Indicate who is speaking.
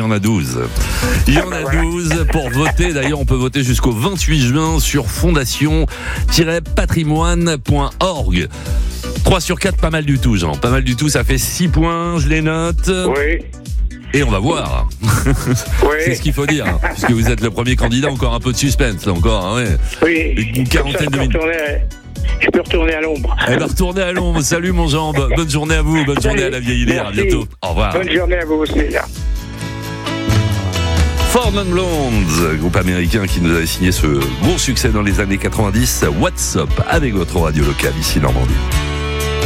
Speaker 1: en a 12. Il y en a 12 pour voter. D'ailleurs, on peut voter jusqu'au 28 juin sur fondation-patrimoine.org. 3 sur 4, pas mal du tout, Jean. Pas mal du tout, ça fait 6 points, je les note.
Speaker 2: Oui.
Speaker 1: Et on va voir.
Speaker 2: Oui.
Speaker 1: C'est ce qu'il faut dire, puisque vous êtes le premier candidat, encore un peu de suspense, là encore. Hein, ouais.
Speaker 2: Oui.
Speaker 1: Une quarantaine de minutes.
Speaker 2: Je peux retourner à l'ombre.
Speaker 1: Elle va retourner à l'ombre. Salut mon Jean, bonne journée à vous, bonne journée à la vieille Hilaire, à bientôt. Au revoir.
Speaker 2: Bonne journée à vous aussi.
Speaker 1: Four Non Blondes, groupe américain qui nous avait signé ce gros succès dans les années 90. What's Up avec votre radio locale ici Normandie.